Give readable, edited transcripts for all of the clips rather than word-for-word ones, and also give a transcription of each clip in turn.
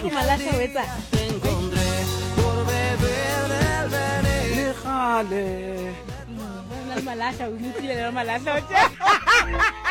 Malaša o etsa le gale na le malaša o utlwile le malaša o tse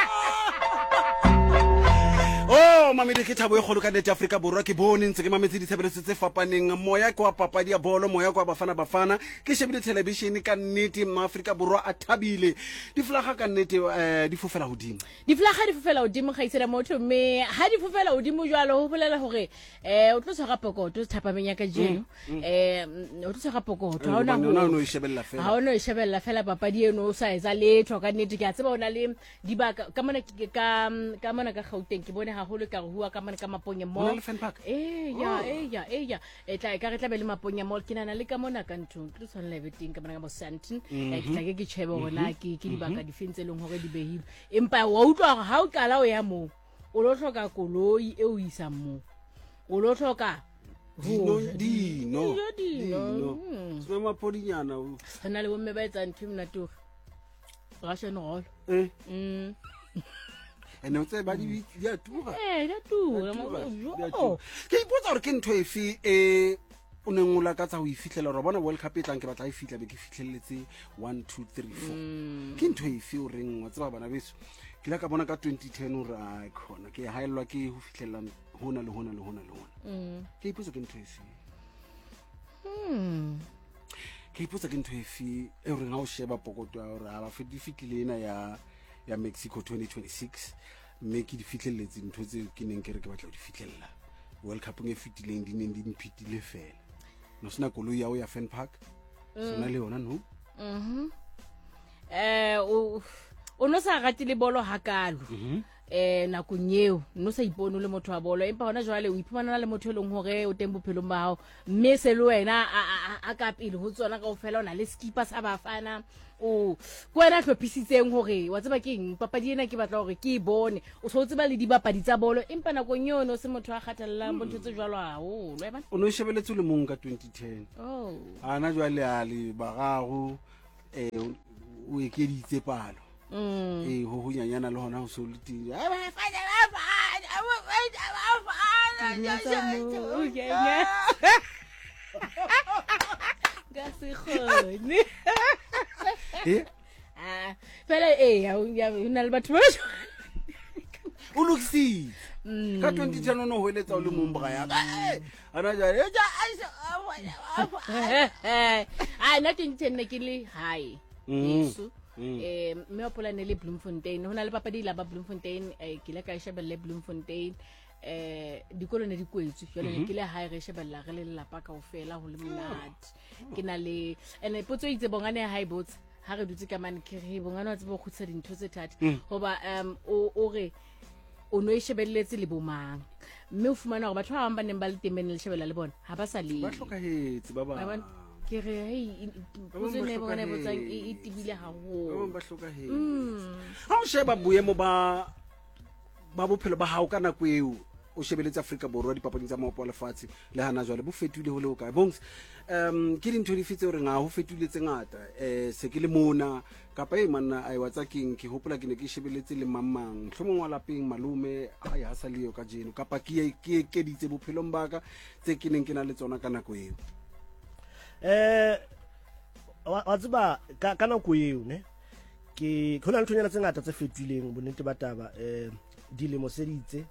Oh, mamedi ke thabo e kgolo ka nete Afrika Borwa ke bone ntse ke mametse ditshebeletso tse fapaneng moya kwa papadi ya bolo moya kwa bafana ke shebile television ka nnete Afrika Borwa a thabile di flaga ka nnete di fofela hodimo di fofela hodimo ga isela motho me ha di fofela hodimo jwalo ho bolela hore o tlo tshwara pokoto thapameng ya ka jeno o tlo tshwara pokoto ha ona no ishebella fela ha ona ishebella fela papadi eno o sa etsa letho ka nnete ke a tseba ona le dibaka ka mona ka Gauteng ke bone haholo ka hua ka mane ka Maponya Mall tla ka re tla be le Maponya Mall ke nana le ka mona ka ntho tlo tshwana le beting ka mona ka Bosantin ke tla ke chebe hona ke dibaka di fentse leng hore di behile empa wa utlwa hore ha o kala o ya mo o lo hloka koloi e o isa mo o lo hloka dino sona mapodinyana hana le bomme ba etsa ntho mna to Russian roll ene o tse ba di a tura mo ke ipotsa gore ke ntho efe o neng o lakatsa ho ifihlela re bona World Cup e tlang ke batla e fihla be ke fihlelletse 1 2 3 4 ke ntho efe o reng wa tseba bana beso ke la ka bona ka 2010 o ra khona ke haellwa ke ho fihlella hona le hona ke ipotsa ke ntho efe ke ipotsa ke ntho efe e re nga o sheba pokoto ya hore ha ba fihlile ena ya Mexico 2026 mme ke di fihlelletse ntho tse ke neng ke re ke batla ho di fihlella World Cup nge fitileng di neng di mpitile fela no sina koloi ya o ya Fan Park sona le yona no o no sa ratile bolo hakalo nakong eo no sa ipone le motho wa bolo empa hona jwale o iphumana le motho eleng hore o teng bophelong ba hao mme se le wena a ka pele ho tsona kaofela ona le skipper sa bafana o kwena hlophisitseng hore wa tseba ke eng papadi ena ke batla hore ke bone o so tseba le dibapadi tsa bolo empa nakong eo no se motho a kgathallang bontho tse jwalo haholo e bana o no shebeletse le mong ka 2010 ana jwale a le bagago o ekeditse palo ho nyanyana le hona ho so le ting ga se khone fela ya una le batho ba o luksi ka 2010 no hoeletsa o le mong bra ya ana jale na 2010 ne ke le hae yesu me o polane le Bloemfontein hona le papadi la ba Bloemfontein ke le ka shebelle Bloemfontein dikolo ne di kwetswe jole ne ke le hae re shebella re le lapa kaofela ho le monate ke na le ene potso itse bongane hae botse ha re dutse ka mane ke re bongane wa tsebo go khutsa dintho tse thata hoba o re o no e shebelletse le bomang mme o fumana hore batho ba bang ba neng ba le teng le shebella le bona ha ba sa le ba hlokahetse ba ba ke re hey potso ne bona botsang e tibile haholo ba hlokahetse ha o sheba boemo ba bophelo ba hao ka nako eo o shebeletse Afrika Borwa dipapading tsa maopo a lefatshe le hana jwale bo fetile ho le ho kae bongs ke dintho di fitse hore nga ho fetuletse ngata se ke le mona kapa manna a wa tsa king ke hopola ke ne ke shebeletse le mamang hlomong wa lapeng malume a ya sa le yo ka jeno kapa ke ekeditse bophelong baka tse ke neng ke na le tsona ka nako eo wa tseba ka nako eo ne ke khona le thonyana tse ngata tse fetuleng bonnete ba taba dilemo se ditse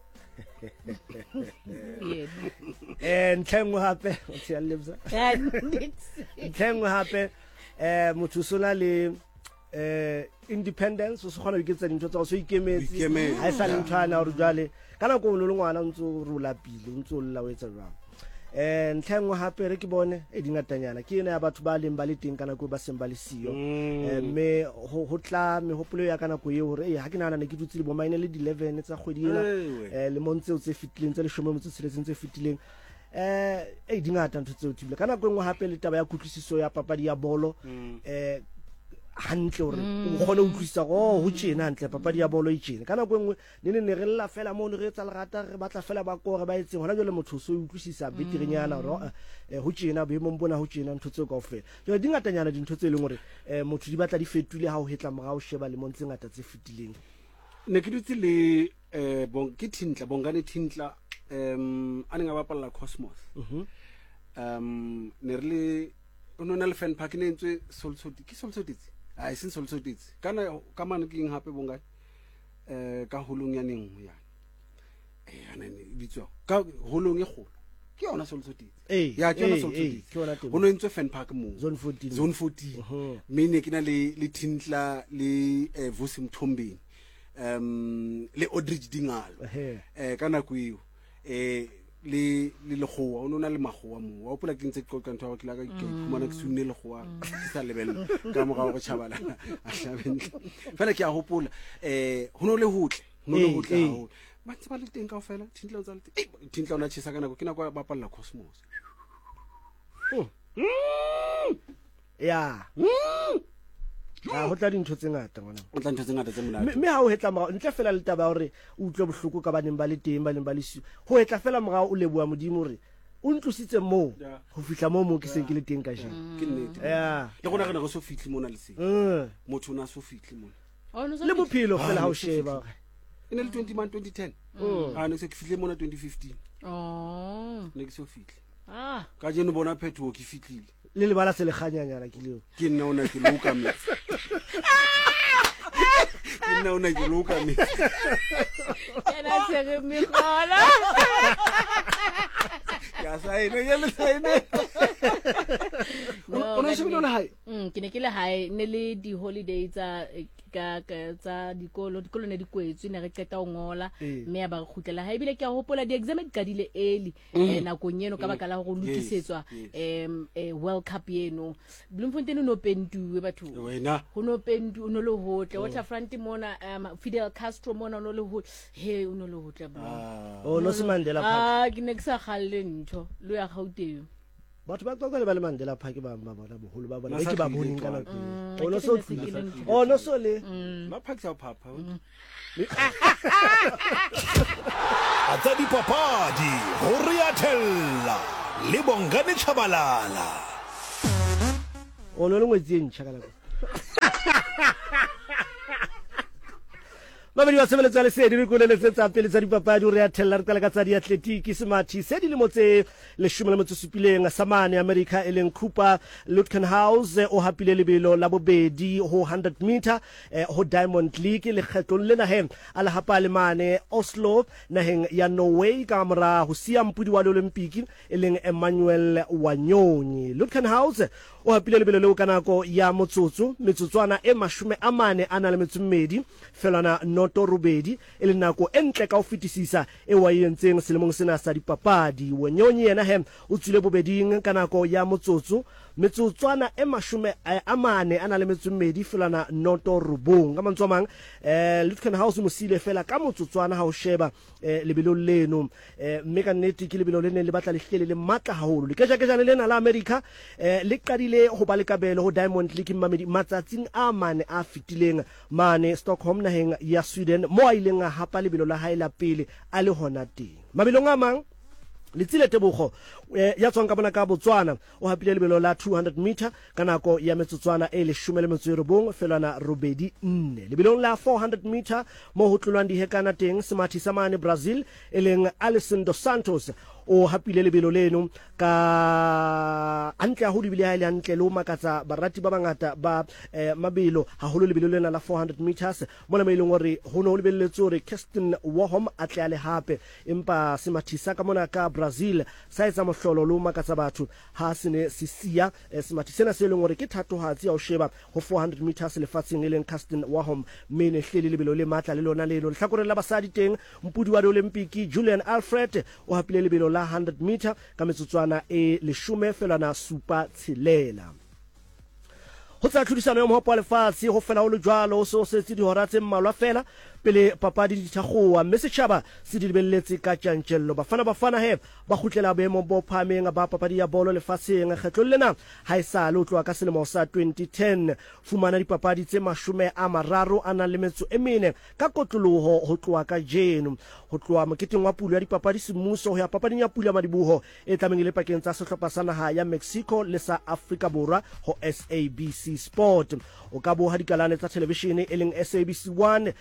ntlengwe hape o tshela lebza ntlengwe hape motho sona le independence o se khona ho iketsa dintho tsa go so ikemetse ha e sa le nthwana hore jwale kana ko lo ngwana o ntso ro lapile o ntso lla o etsa jwang ntlengwe hape re ke bone e dingatanyana ke ena ya batho ba leng ba le teng kana go ba seng ba le siyo me ho tla me hopolo ya kana go ye hore ha ke nana ne ke dutse le bo mine le 11 tsa kgwedi ena le montse o tse fitileng tse le shome motse tseletseng tse fitileng dingata ntho tseo tibile kana go engwe hape le taba ya kutlwisiso ya papadi ya bolo hantle hore o kgone ho utlwisa go tjena hantle papadi ya bolo e tjena kana go engwe ne re lla fela mo re tsa lerata re batla fela ba kore ba etseng hona jole motho so utlwisisa beterenyana hore ho tjena be mo mbona ho tjena ntho tseo kaofela jole dingatanyana dintho tse leng hore motho di batla di fetule ha o hetla morao o sheba le montse ngata tse fetileng ne ke dutse le ke Thintla bongane Thintla a neng a bapalla Cosmos ne re le o no na le fan park ne ntse Solsotitsi a seng Solsotitsi ka mane ke eng hape bonga ka holong ya neng ya ana ne bitswa ka holong e kgolo ke yona Solsotitsi ya ke yona Solsotitsi ho no ntse fan park mo zone 14 mine ke na le Tintla le Vusi Mthombeni le Odridge Dingalo kana kuiyo le lekgowa o nona le magowa mo wa opola ke ntse ke qoqa ntwa ke la ka ikhumana ke sunne lekgowa ke sa lebella ka mogao go tshabalana a hlabentle fela ke a hopola ho no le hotle haholo ba tse ba le teng kaofela Tintla o tsa le Tintla ona tshisa kana go ke na kwa bapalla Cosmos ya ho tla dintho tse ngata ngwana o tla ntho tse ngata tse monate mme ha o hetla morao ntle fela le taba hore o utlwe bohloko ka baneng ba le teng ba leng ba le siyo ho hetla fela morao o leboa modimo hore o ntlositse mo ho fihla mo ke seng ke le teng ka jeng ke nnete ya le gona go so fitlhe mona le seng motho na so fitlhe mona le bophelo fela ha o sheba ene le 2010 ne se ke fitlhe mona 2015 ne ke so fitlhe ka jeno bona phetho ke fitlhile le lebala se le ganyanyana ke leo ke nna ona ke loka me ke nna ona ke loka me Yana tsere megola ya saene ya le saene ona se bile le hae ke ne ke le hae ne le di holiday tsa dikolo ne di kwetswe ne re qeta ho ngola mme ba khutlela ha ebile ke a hopola di exam di kadile early nakong eno ka baka la go lokisetswa World Cup yeno Bloemfontein no pentuwe batho wena ho no pentu no le hotle waterfront mona Fidel Castro mona no le hotle he no le hotle ba no se Mandela Park ke ne ke sa khalle ntho lo ya Gauteng batho ba tswa le Mandela Park ba bona boholo ba bona ke ba boneng kana o no so le ma park sa papa atsa dipapadi ho Riatella le Bongane Chabalala o no le ngwetsi e ntšha kana Babedi wa sebeletsa le sedi re le tsa pele tsa dipapadi o Riatella re tla ka tsa diatletiki semathi se di le motse le 17 samane America eleng Cooper Lutkenhouse o hapile lebelo la bobedi ho 100 meter ho Diamond League le kgetlong lena he a le hapa le mane Oslo naheng ya Norway ka mora ho sia mpudi wa Olympic eleng Emmanuel Wanyonyi Lutkenhouse o hapile lebelo le kanako ya metsotswana e 40 ana le metsumedi felana noto robedi e le nako e ntle ka ho fetisisa e wa yentseng selemong sena sa dipapadi Wanyonyi yena he o tsile bobeding ka nako ya metsotswana e 40 ana le metsumedi felana noto robong ka mantswe mang Lutkenhouse mosile fela ka motsotswana ha o sheba lebelo leno mme ka nnete ke lebelo le ne le batla le hlele le matla haholo le kejana lena la America le qadile ho ba le kabelo ho Diamond League mamedi matsatsing a mane a fitileng mane Stockholm naheng ya Sweden mo a ileng a hapa lebelo la hae la pele a le hona teng mabelong a mang Letsile Tebogo ya tswang ka bona ka Botswana o hapile lebelo la 200 meter ka nako ya metsotswana e le 19 felana robedi 4 lebelong la 400 meter mo ho tlolwang dihekana teng semathi sa mane Brazil eleng Alisson dos Santos o hapile lebelo leno ka antle a ho di bile ha ile antle le o makatsa barati ba bangata ba mabelo haholo lebelo lena la 400 meters mona me ileng hore ho no lebelletse hore Kirsten Warholm a tle ale hape empa semathisa ka mona ka Brazil sa etsa mohlolo le o makatsa batho ha sene sisia semathi sena se leng hore ke thatohatsi ya o sheba ho 400 meters lefatsheng e leng Kirsten Warholm mene hlele lebelo le matla le lona leno hlakoreng la basadi teng mpudi wa Olympic Julian Alfred o hapile lebelo la 100 meter ka metsotswana e 17 ho tsa tlhodisano ya mohopo wa lefatshe ho fela ho le jwalo so se di hora tse mmalwa fela pele papadi di thakgoa mme setjhaba se di lebelletse ka tjantjello bafana he ba khutlela boemo bo phameng ba papadi ya bolo lefatsheng kgetlo lena ha isa le utlwa ka selemo sa 2010 fumana dipapadi tse 30 ana le metso e mene ka kotloloho ho tloa ka jeno ho tloa moketeng wa pulo ya dipapadi semmuso ho ya papading ya pula madiboho e tlameng le pakeng tsa sehlopha sa naha ya Mexico le sa Afrika Borwa ho SABC Sport o ka bo ha dikalane tsa television e leng SABC 1 le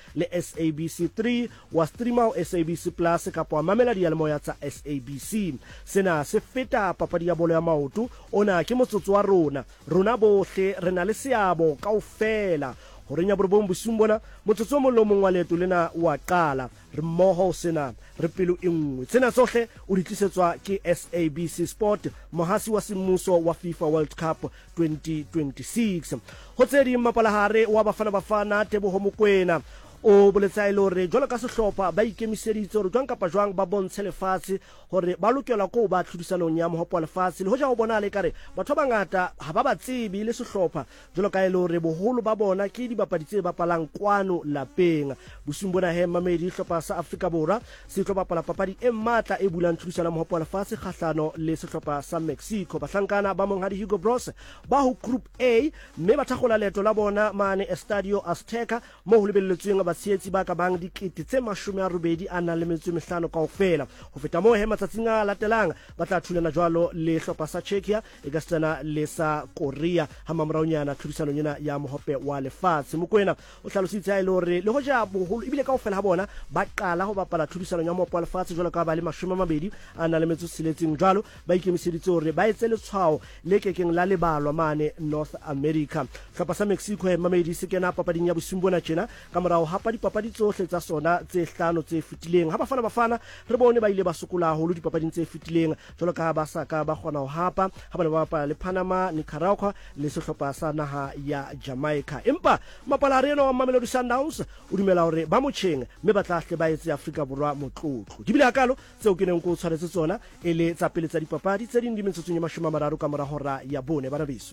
SABC3 wa streama ho SABC Plus kapa wa mamela diyalemoya tsa SABC. Sena se feta papadi ya bolo ya maoto, ona ke motsotso wa rona bohle re na le seabo kaofela ho renya borobong bosumbona motsotso mo lo mongwa leto lena wa qala re mmoho sena re pelo engwe tsena tsohle o di tlisetswa ke SABC Sport mohasi wa semmuso wa FIFA World Cup 2026 ho tsedi mapalahare wa bafana Teboho Mokoena o boletsa ile hore jwalo ka sehlopha ba ikemiseditse hore jwang kapa jwang ba bontshe lefatshe hore ba lokela ko ba tlhodisanong ya mohopo wa lefatshe le hoja ho bona le kare batho ba ngata ha ba batsebi le sehlopha jwalo ka ile hore boholo ba bona ke dibapadi tse bapalang kwano lapeng bosumbona he mamedi hlopha sa Afrika Borwa se tlo bapala papadi e matla e bulang tlhodisano mohopo wa lefatshe kgahlano le sehlopha sa Mexico bahlankana ba monghadi Hugo Bros ba ho Group A mme ba thakgola leto la bona mane Estadio Azteca mo ho lebelletsweng batshehetsi ba ka bang dikete tse 85 kaofela ho feta moo he matsatsing a latelang ba tla thulana jwalo le hlopha sa Czechia e ka tsena le sa Korea ha mamraonyana tlhodisano nyena ya mohope wa lefatshe Mokoena o hlalositse ile hore le hoja boholo ibile kaofela ha bona ba qala ho bapala tlhodisano ya mohope wa lefatshe jwalo ka ba le 20 jwalo ba ikemiseditse hore ba etse letshwao le kekeng la lebalwa mane North America hlopha sa Mexico he mamedi se kena papading ya bosumbona tjena ka morao hapa dipapadi tsohle tsa sona tse hlano tse fetileng ha bafana re bone ba ile ba sokola holo dipapading tse fetileng jwalo ka ba sa ka ba kgona ho hapa ha ba bapala le Panama Nicaragua le sehlopha sa naha ya Jamaica empa mapalare no wa Mamelodi Sundowns o dumela hore ba motjheng mme ba tla hle ba etse Afrika Borwa motlotlo di bile akalo tseo ke neng go tshwaretse tsona ele tsa pele tsa dipapadi tse ding di mentsetso ya 30 ka mora hora ya bone bana beso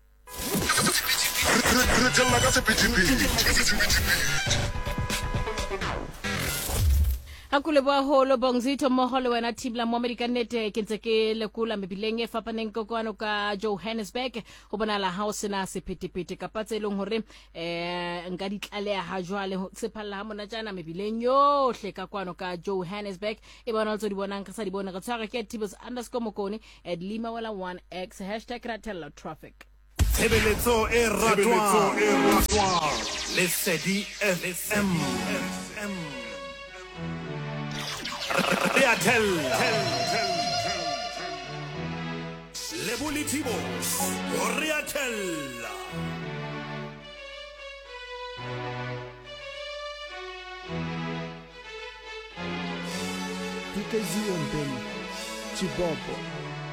Hakule bua holo Bongzito mmoho le wena team la Mohammed ka nnete ke ntse ke lekola mebileng e fapaneng kokoano ka Johannesburg ho bonala ha o sena sephethephethe kapa tse leng hore nka di tlaleha ha jwale se phalla ha mona jana mebileng yohle ka kwano ka Johannesburg e bona o tso di bonang ka sa di bona ka tshwara ke @Tibos_Mokone @limawala1x #Ratella traffic Tshebeletso e ratwang le Sedi FM Reatel Lebulitibo Reatel DKZ Mbeni Chibobo